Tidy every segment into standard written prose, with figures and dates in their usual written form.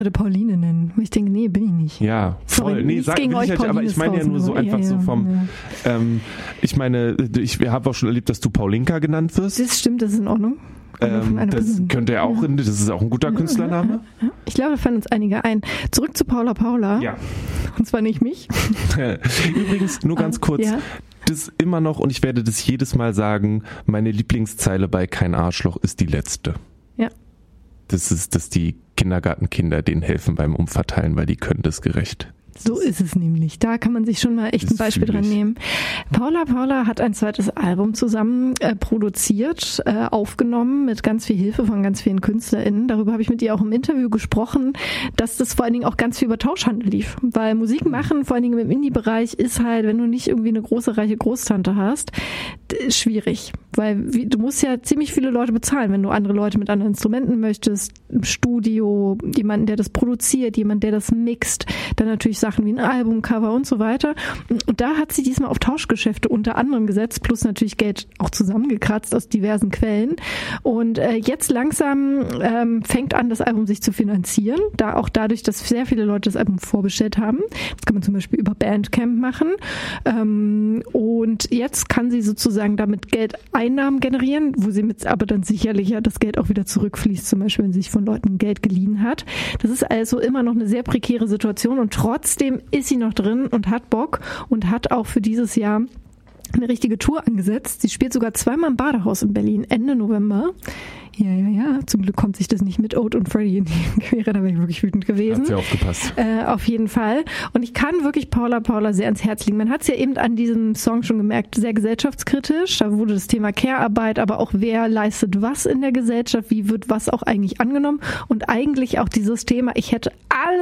Pauline nennen. Ich denke, nee, bin ich nicht. Ja, voll. Sorry, Nee, will ich halt, aber ich meine ja nur so einfach so vom, ich meine, ich habe auch schon erlebt, dass du Paulinka genannt wirst. Das stimmt, das ist in Ordnung. Das könnte ja auch, das ist auch ein guter Künstlername. Ja. Ich glaube, da fallen uns einige ein. Zurück zu Paula Paula. Ja. Und zwar nicht mich. Übrigens, nur ganz kurz, ja. Das immer noch, und ich werde das jedes Mal sagen, meine Lieblingszeile bei Kein Arschloch ist die letzte. Ja. Das ist, dass die Kindergartenkinder denen helfen beim Umverteilen, weil die können das gerecht. So ist es nämlich. Da kann man sich schon mal echt ein Beispiel dran nehmen. Paula Paula hat ein zweites Album zusammen produziert, aufgenommen mit ganz viel Hilfe von ganz vielen KünstlerInnen. Darüber habe ich mit ihr auch im Interview gesprochen, dass das vor allen Dingen auch ganz viel über Tauschhandel lief. Weil Musik machen, vor allen Dingen im Indie-Bereich, ist halt, wenn du nicht irgendwie eine große, reiche Großtante hast, schwierig. Weil du musst ja ziemlich viele Leute bezahlen, wenn du andere Leute mit anderen Instrumenten möchtest, im Studio, jemanden, der das produziert, jemand, der das mixt, dann natürlich Sachen wie ein Albumcover und so weiter. Und da hat sie diesmal auf Tauschgeschäfte unter anderem gesetzt, plus natürlich Geld auch zusammengekratzt aus diversen Quellen. Und jetzt langsam fängt an, das Album sich zu finanzieren, da auch dadurch, dass sehr viele Leute das Album vorbestellt haben. Das kann man zum Beispiel über Bandcamp machen. Und jetzt kann sie sozusagen damit Geldeinnahmen generieren, wo sie mit aber dann sicherlich ja das Geld auch wieder zurückfließt, zum Beispiel, wenn sie sich von Leuten Geld geliehen hat. Das ist also immer noch eine sehr prekäre Situation und trotzdem ist sie noch drin und hat Bock und hat auch für dieses Jahr eine richtige Tour angesetzt. Sie spielt sogar 2-mal im Badehaus in Berlin, Ende November. Ja. Zum Glück kommt sich das nicht mit Oat und Freddy in die Quere, da wäre ich wirklich wütend gewesen. Hat sie aufgepasst. Auf jeden Fall. Und ich kann wirklich Paula Paula sehr ans Herz legen. Man hat es ja eben an diesem Song schon gemerkt, sehr gesellschaftskritisch. Da wurde das Thema Care-Arbeit, aber auch wer leistet was in der Gesellschaft, wie wird was auch eigentlich angenommen. Und eigentlich auch dieses Thema, ich hätte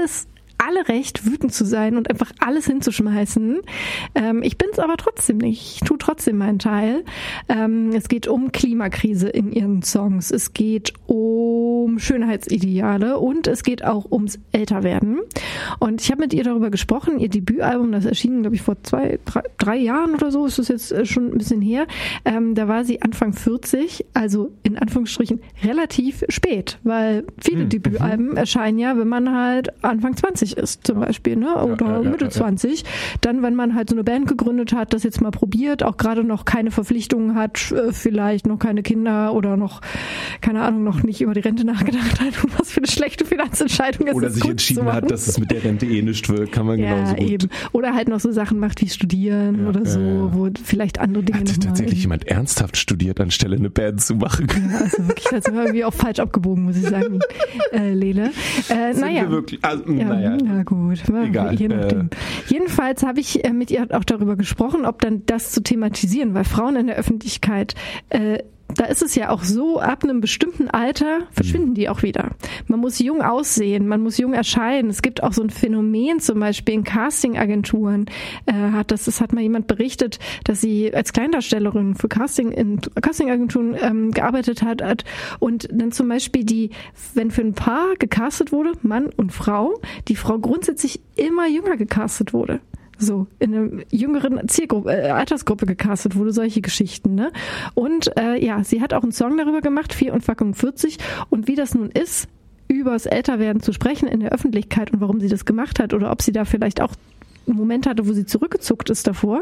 alle Recht, wütend zu sein und einfach alles hinzuschmeißen. Ich bin's aber trotzdem nicht. Ich tue trotzdem meinen Teil. Es geht um Klimakrise in ihren Songs. Es geht um Schönheitsideale und es geht auch ums Älterwerden. Und ich habe mit ihr darüber gesprochen. Ihr Debütalbum, das erschien, glaube ich, vor 3 Jahren oder so, ist das jetzt schon ein bisschen her. Da war sie Anfang 40, also in Anführungsstrichen relativ spät, weil viele Debütalben erscheinen ja, wenn man halt Anfang 20 ist zum Beispiel, ne? Oder Mitte 20. Dann, wenn man halt so eine Band gegründet hat, das jetzt mal probiert, auch gerade noch keine Verpflichtungen hat, vielleicht noch keine Kinder oder noch, keine Ahnung, noch nicht über die Rente nachgedacht hat und was für eine schlechte Finanzentscheidung ist. Oder sich entschieden hat, dass es mit der Rente nicht wird, kann man genauso gut. Eben. Oder halt noch so Sachen macht wie Studieren oder so, wo vielleicht andere Dinge hat tatsächlich jemand ernsthaft studiert, anstelle eine Band zu machen? Ja, also wirklich, da sind wir irgendwie auch falsch abgebogen, muss ich sagen, Lele. Wir wirklich? Also, ja gut, egal. Je nachdem. Jedenfalls habe ich mit ihr auch darüber gesprochen, ob dann das zu thematisieren, weil Frauen in der Öffentlichkeit, da ist es ja auch so, ab einem bestimmten Alter verschwinden die auch wieder. Man muss jung aussehen, man muss jung erscheinen. Es gibt auch so ein Phänomen, zum Beispiel in Castingagenturen, das hat mal jemand berichtet, dass sie als Kleindarstellerin für Castingagenturen gearbeitet hat und dann zum Beispiel wenn für ein Paar gecastet wurde, Mann und Frau, die Frau grundsätzlich immer jünger gecastet wurde. So, in einer jüngeren Altersgruppe gecastet wurde, solche Geschichten, ne? Und sie hat auch einen Song darüber gemacht, 4 und fucking 40. Und wie das nun ist, übers Älterwerden zu sprechen in der Öffentlichkeit und warum sie das gemacht hat oder ob sie da vielleicht auch einen Moment hatte, wo sie zurückgezuckt ist davor,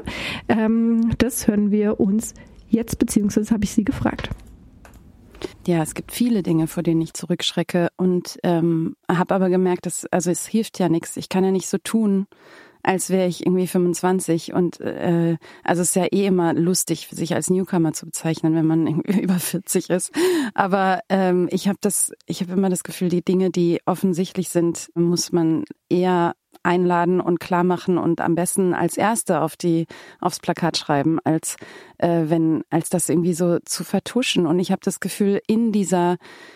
das hören wir uns jetzt, beziehungsweise habe ich sie gefragt. Ja, es gibt viele Dinge, vor denen ich zurückschrecke und habe aber gemerkt, es hilft ja nichts. Ich kann ja nicht so tun, als wäre ich irgendwie 25 und also es ist ja immer lustig, sich als Newcomer zu bezeichnen, wenn man irgendwie über 40 ist. Aber ich habe immer das Gefühl, die Dinge, die offensichtlich sind, muss man eher einladen und klar machen und am besten als Erste aufs Plakat schreiben, als das irgendwie so zu vertuschen. Und ich habe das Gefühl, in dieser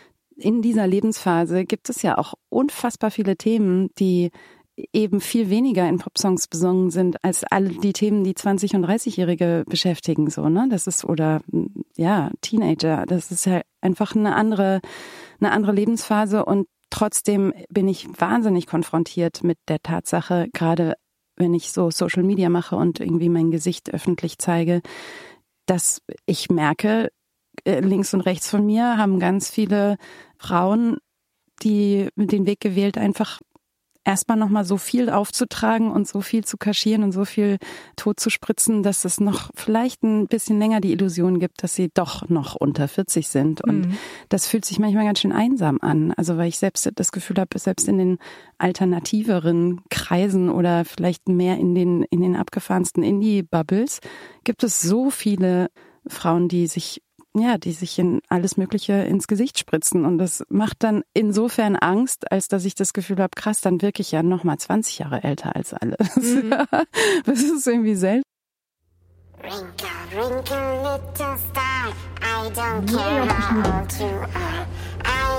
Lebensphase gibt es ja auch unfassbar viele Themen, die eben viel weniger in Popsongs besungen sind als alle die Themen, die 20- und 30-Jährige beschäftigen, so, ne? Das ist, oder, ja, Teenager. Das ist ja einfach eine andere Lebensphase und trotzdem bin ich wahnsinnig konfrontiert mit der Tatsache, gerade wenn ich so Social Media mache und irgendwie mein Gesicht öffentlich zeige, dass ich merke, links und rechts von mir haben ganz viele Frauen den Weg gewählt, einfach erstmal nochmal so viel aufzutragen und so viel zu kaschieren und so viel tot zu spritzen, dass es noch vielleicht ein bisschen länger die Illusion gibt, dass sie doch noch unter 40 sind. Und das fühlt sich manchmal ganz schön einsam an. Also weil ich selbst das Gefühl habe, selbst in den alternativeren Kreisen oder vielleicht mehr in den abgefahrensten Indie-Bubbles gibt es so viele Frauen, die sich in alles Mögliche ins Gesicht spritzen. Und das macht dann insofern Angst, als dass ich das Gefühl habe, krass, dann wirke ich ja noch mal 20 Jahre älter als alle. Das ist irgendwie selten. Wrinkle, wrinkle, little star, I don't care how old you are.